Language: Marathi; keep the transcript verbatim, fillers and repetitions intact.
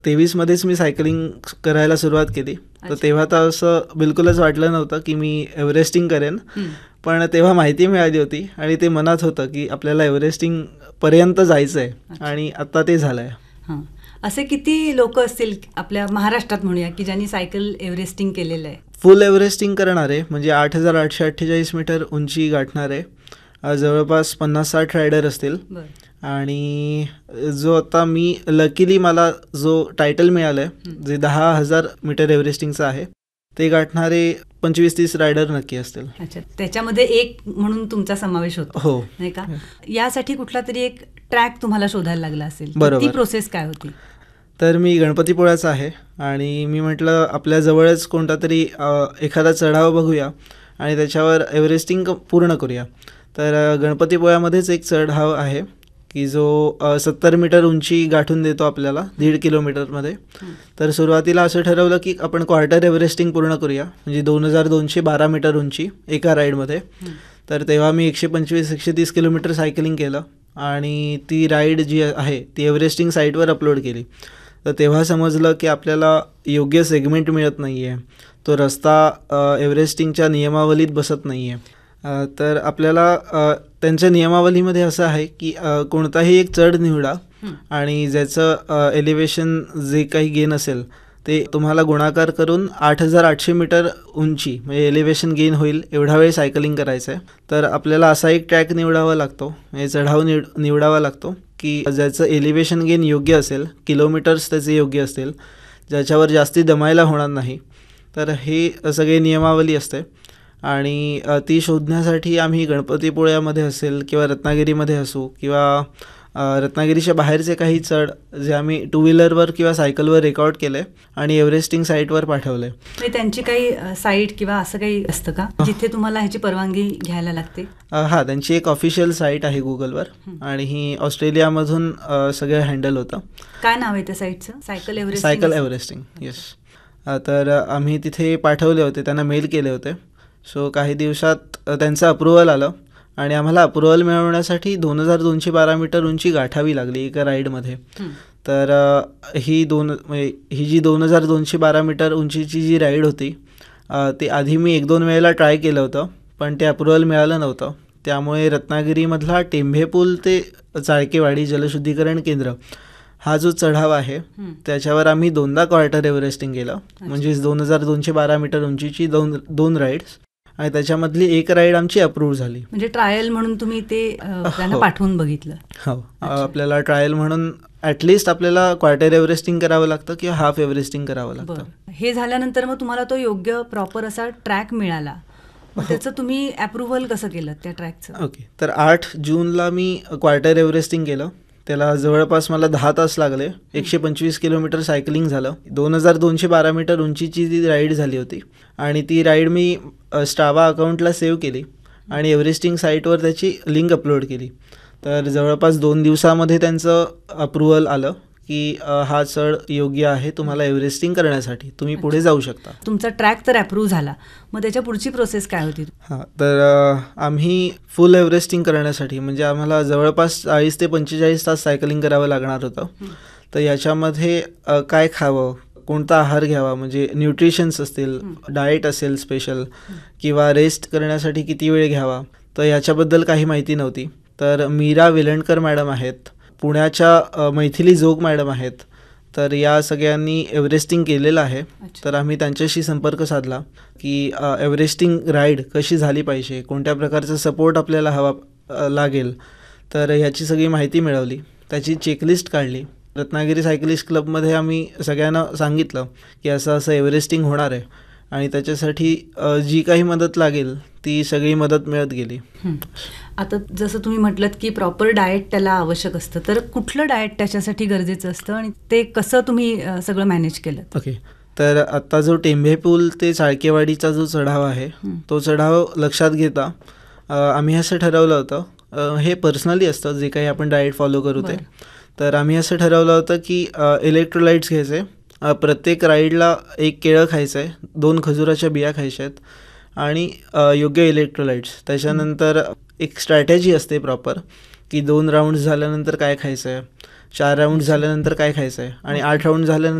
तेवीसमध्येच मी सायकलिंग करायला सुरुवात केली. तर तेव्हा तर असं बिलकुलच वाटलं नव्हतं की मी एव्हरेस्टिंग करेन, पण तेव्हा माहिती मिळाली होती आणि ते मनात होतं की आपल्याला एव्हरेस्टिंगपर्यंत जायचं आहे आणि आता ते झालं आहे. हां, असे किती लोक असतील आपल्या महाराष्ट्रात म्हणूया की ज्यांनी सायकल एव्हरेस्टिंग केलेलं आहे? फुल एव्हरेस्टिंग करणारे म्हणजे आठ हजार आठशे अठ्ठेचाळीस मीटर उंची गाठणारे जवळपास पन्नास साठ रायडर असतील. आणि जो आता मी लकीली मला जो टायटल मिळालं आहे जे दहा हजार मीटर एव्हरेस्टिंगचं आहे ते गाठणारे पंचवीस तीस रायडर नक्की असतील. अच्छा, त्याच्यामध्ये एक म्हणून तुमचा समावेश होतो. हो, नाही का? यासाठी कुठला तरी एक ट्रॅक तुम्हाला शोधायला लागला असेल. बरोबर. ती प्रोसेस काय होती? तर मी गणपतीपुळ्याचा आहे आणि मी म्हटलं आपल्या जवळच कोणता तरी एखादा चढाव बघूया आणि त्याच्यावर एव्हरेस्टिंग पूर्ण करूया. तर गणपतीपुळ्यामध्येच एक चढाव आहे की जो सत्तर मीटर उंची गाठून देतो आपल्याला दीड किलोमीटरमध्ये. तर सुरुवातीला असं ठरवलं की आपण क्वार्टर एव्हरेस्टिंग पूर्ण करूया, म्हणजे दोन हजार दोनशे बारा मीटर उंची एका राईडमध्ये. तर तेव्हा मी एकशे पंचवीस एकशे तीस किलोमीटर सायकलिंग केलं आणि ती राईड जी आहे ती एव्हरेस्टिंग साईटवर अपलोड केली. तर तेव्हा समजलं की आपल्याला योग्य सेगमेंट मिळत नाही आहे, तो रस्ता एव्हरेस्टिंगच्या नियमावलीत बसत नाही आहे. तर आपल्याला त्यांच्या नियमावलीमध्ये असं आहे की कोणताही एक चढ निवडा आणि ज्याचं एलिव्हेशन जे काही गेन असेल ते तुम्हाला गुणाकार करून आठ हजार आठशे मीटर उंची म्हणजे एलिव्हेशन गेन होईल एवढा वेळ सायकलिंग करायचं आहे. तर आपल्याला असा एक ट्रॅक निवडावा लागतो, म्हणजे चढाव निव निवडावा लागतो की ज्याचं एलिव्हेशन गेन योग्य असेल, किलोमीटर्स त्याचे योग्य असतील, ज्याच्यावर जास्ती दमायला होणार नाही. तर हे सगळे नियमावली असते आणि ती शोधण्यासाठी आम्ही गणपतीपुळ्यामध्ये असेल किंवा रत्नागिरीमध्ये असू किंवा रत्नागिरीच्या बाहेरचे काही चढ जे आम्ही टू व्हीलरवर किंवा सायकलवर रेकॉर्ड केले आणि एव्हरेस्टिंग साईटवर पाठवले. त्यांची काही साईट किंवा असं काही असतं का जिथे तुम्हाला ह्याची परवानगी घ्यायला लागते? हां, त्यांची एक ऑफिशियल साईट आहे गुगलवर आणि ही ऑस्ट्रेलियामधून सगळं हँडल होतं. काय नाव आहे त्या साईटचं? सायकल एव्हरेस्टिंग. Cycle एव्हरेस्टिंग, yes. तर आम्ही तिथे पाठवले होते, त्यांना मेल केले होते. सो काही दिवसात त्यांचं अप्रुव्हल आलं आणि आम्हाला अप्रुव्हल मिळवण्यासाठी दोन हजार दोनशे बारा मीटर उंची गाठावी लागली एका राईडमध्ये. तर ही दोन म्हणजे ही जी दोन हजार दोनशे बारा मीटर उंचीची जी राईड होती ती आधी मी एक दोन वेळेला ट्राय केलं होतं, पण ते अप्रुव्हल मिळालं नव्हतं. त्यामुळे रत्नागिरीमधला टेंभे पूल ते चाळकेवाडी जलशुद्धीकरण केंद्र हा जो चढाव आहे त्याच्यावर आम्ही दोनदा क्वार्टर एव्हरेस्टिंग केलं, म्हणजेच दोन हजार दोनशे बारा मीटर उंचीची दोन दोन राईड्स आणि त्याच्यामधली एक राईड आमची अप्रूव्ह झाली. म्हणजे ट्रायल म्हणून तुम्ही ते त्यांना पाठवून बघितलं? हो, आपल्याला ट्रायल म्हणून ॲटलिस्ट आपल्याला क्वार्टर एव्हरेस्टिंग करावं लागतं किंवा हाफ एव्हरेस्टिंग करावं लागतं. हे झाल्यानंतर मग तुम्हाला तो योग्य प्रॉपर असा ट्रॅक मिळाला, त्याचं तुम्ही अप्रुव्हल कसं केलं त्या ट्रॅकचं? ओके, तर आठ जूनला मी क्वार्टर एव्हरेस्टिंग केलं. त्याला जवळपास मला दहा तास लागले, एकशे पंचवीस किलोमीटर सायकलिंग झालं. दोन हजार दोनशे बारा मीटर उंचीची ती राईड झाली होती आणि ती राईड मी स्ट्रावा अकाउंटला सेव्ह केली आणि एव्हरेस्टिंग साईटवर त्याची लिंक अपलोड केली. तर जवळपास दोन दिवसामध्ये त्यांचं अप्रुव्हल आलं की हा चढ योग्य आहे तुम्हाला एव्हरेस्टिंग करण्यासाठी, तुम्ही पुढे जाऊ शकता. तुमचा ट्रॅक तर अप्रूव्ह झाला, मग त्याच्या पुढची प्रोसेस काय होती? हां, तर आम्ही फुल एव्हरेस्टिंग करण्यासाठी म्हणजे आम्हाला जवळपास चाळीस ते पंचेचाळीस तास सायकलिंग करावं लागणार होतं. तर याच्यामध्ये काय खावं, कोणता आहार घ्यावा, म्हणजे न्यूट्रिशन्स असतील, डाएट असेल स्पेशल किंवा रेस्ट करण्यासाठी किती वेळ घ्यावा, तर याच्याबद्दल काही माहिती नव्हती. तर मीरा वेलणकर मॅडम आहेत, पुण्याच्या मैथिली जोग मॅडम आहेत, तर या सगळ्यांनी एव्हरेस्टिंग केलेलं आहे. तर आम्ही त्यांच्याशी संपर्क साधला की एव्हरेस्टिंग राईड कशी झाली पाहिजे, कोणत्या प्रकारचा सपोर्ट आपल्याला हवा लागेल, तर ह्याची सगळी माहिती मिळवली, त्याची चेकलिस्ट काढली. रत्नागिरी सायकलिस्ट क्लबमध्ये आम्ही सगळ्यांना सांगितलं की असं असं एव्हरेस्टिंग होणार आहे आणि त्याच्यासाठी जी काही मदत लागेल ती सगळी मदत मिळत गेली. आता जसं तुम्ही म्हटलं की प्रॉपर डाएट त्याला आवश्यक असतं, तर कुठलं डाएट त्याच्यासाठी गरजेचं असतं आणि ते कसं तुम्ही सगळं मॅनेज केलं? ओके, तर आता जो टेंभे पूल ते चाळकेवाडीचा जो चढाव आहे तो चढाव लक्षात घेता आम्ही असं ठरवलं होतं, हे पर्सनली असतं जे काही आपण डाएट फॉलो करू ते. तर आम्ही असं ठरवलं होतं की इलेक्ट्रोलाइट्स घ्यायचे, प्रत्येक राईडला एक केळं खायचं आहे, दोन खजुराच्या बिया खायच्या आहेत आणि योग्य इलेक्ट्रोलाइट्स. त्याच्यानंतर एक स्ट्रॅटेजी असते प्रॉपर की दोन राऊंड्स झाल्यानंतर काय खायचं आहे, चार राऊंड झाल्यानंतर काय खायचं आहे आणि आठ राऊंड झाल्यानंतर